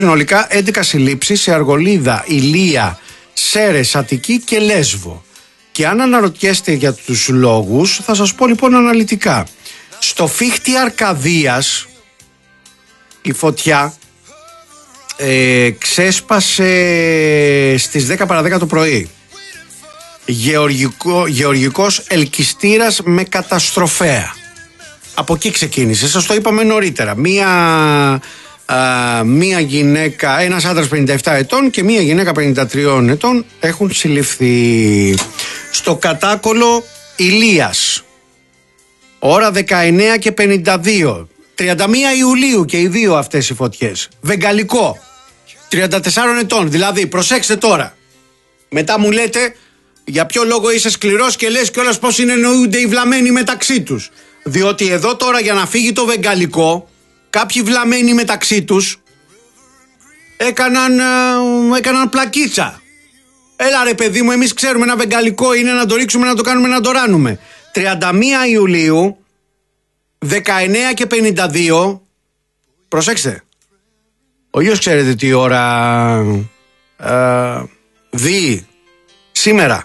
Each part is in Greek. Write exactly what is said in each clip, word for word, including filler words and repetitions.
Συνολικά έντεκα συλλήψεις σε Αργολίδα, Ηλία, Σέρες, Αττική και Λέσβο. Και αν αναρωτιέστε για τους λόγους, θα σας πω λοιπόν αναλυτικά. Στο Φίχτη Αρκαδίας η φωτιά ε, ξέσπασε στις δέκα παρά δέκα το πρωί. Γεωργικό, γεωργικός ελκυστήρας με καταστροφέα. Από εκεί ξεκίνησε, σας το είπαμε νωρίτερα. Μία, α, μία γυναίκα, ένας άντρας πενήντα επτά ετών και μία γυναίκα πενήντα τρία ετών έχουν συλληφθεί. Στο Κατάκολο Ηλίας, ώρα δεκαεννιά και πενήντα δύο, τριάντα μία Ιουλίου και οι δύο αυτές οι φωτιές. Βεγγαλικό, τριάντα τέσσερα ετών, δηλαδή προσέξτε τώρα. Μετά μου λέτε για ποιο λόγο είσαι σκληρός και λες κιόλας πως συνεννοούνται οι βλαμμένοι μεταξύ τους. Διότι εδώ τώρα για να φύγει το βεγγαλικό, κάποιοι βλαμμένοι μεταξύ τους έκαναν, ε, έκαναν πλακίτσα. Έλα ρε παιδί μου, εμείς ξέρουμε ένα βεγγαλικό είναι να το ρίξουμε, να το κάνουμε, να το ράνουμε. τριάντα μία Ιουλίου, δεκαεννιά και πενήντα δύο, προσέξτε, ο γιος ξέρετε τι ώρα ε, δει σήμερα,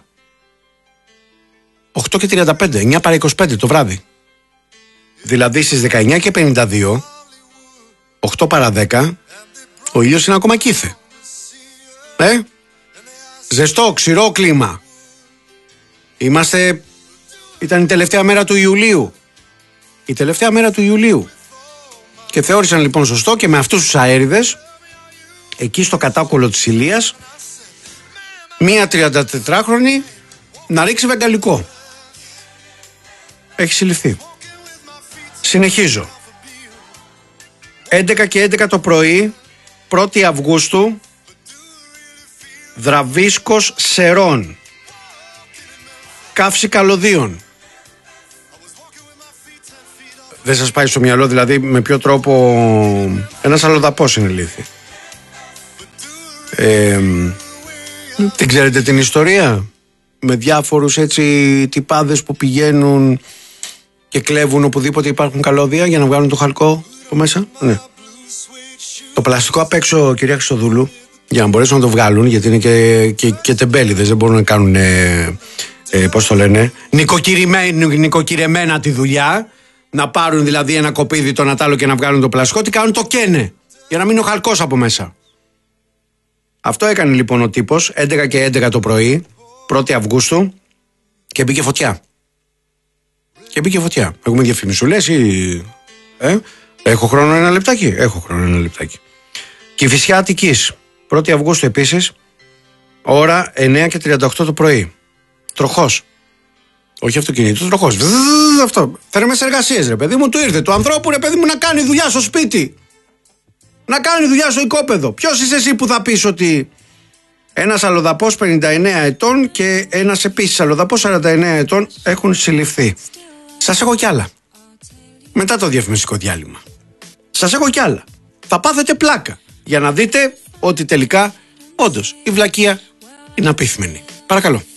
οκτώ και τριάντα πέντε, εννιά παρά είκοσι πέντε το βράδυ. Δηλαδή στις δεκαεννιά και πενήντα δύο, οκτώ παρά δέκα, ο ήλιος είναι ακόμα κήθε. Ε, ζεστό, ξηρό κλίμα. Είμαστε, ήταν η τελευταία μέρα του Ιουλίου. Η τελευταία μέρα του Ιουλίου. Και θεώρησαν λοιπόν σωστό και με αυτούς τους αέριδες, εκεί στο Κατάκολο της Ηλίας, μία τριαντατετράχρονη να ρίξει βεγγαλικό. Έχει συλληφθεί. Συνεχίζω. έντεκα και έντεκα το πρωί, πρώτη Αυγούστου, Δραβίσκος Σερών, Καύση Καλωδίων. Δεν σας πάει στο μυαλό δηλαδή με ποιο τρόπο ένας αλλοδαπός είναι λύθη. Ε, δεν ξέρετε την ιστορία? Με διάφορους έτσι τυπάδες που πηγαίνουν και κλέβουν οπουδήποτε υπάρχουν καλώδια για να βγάλουν το χαλκό από μέσα. Ναι. Το πλαστικό απ' έξω, κυρία Χριστοδούλου, για να μπορέσουν να το βγάλουν, γιατί είναι και, και, και τεμπέληδες, δεν μπορούν να κάνουν ε, ε, πώς το λένε, νοικοκυρεμένα τη δουλειά, να πάρουν δηλαδή ένα κοπίδι το Νατάλο και να βγάλουν το πλαστικό. Τι κάνουν? Το καίνε για να μείνει ο χαλκός από μέσα. Αυτό έκανε λοιπόν ο τύπος έντεκα και έντεκα το πρωί, πρώτη Αυγούστου, και μπήκε φωτιά. Και μπήκε φωτιά. Έχουμε διαφημισούλες ή... Ε? Έχω χρόνο ένα λεπτάκι? Έχω χρόνο ένα λεπτάκι. Κηφισιά Αττικής, πρώτη Αυγούστου επίσης, ώρα εννιά και τριάντα οκτώ το πρωί. Τροχός. Όχι αυτοκίνητο, τροχός. Αυτό. Θέρμες εργασίες, ρε παιδί μου, του ήρθε. Του ανθρώπου, ρε παιδί μου, να κάνει δουλειά στο σπίτι. Να κάνει δουλειά στο οικόπεδο. Ποιος είσαι εσύ που θα πεις ότι ένας αλλοδαπός πενήντα εννέα ετών και ένας επίσης αλλοδαπός σαράντα εννέα ετών έχουν συλληφθεί? Σας έχω κι άλλα. Μετά το διαφημιστικό διάλειμμα. Σας έχω κι άλλα. Θα πάθετε πλάκα για να δείτε ότι τελικά όντως η βλακεία είναι απίθμενη. Παρακαλώ.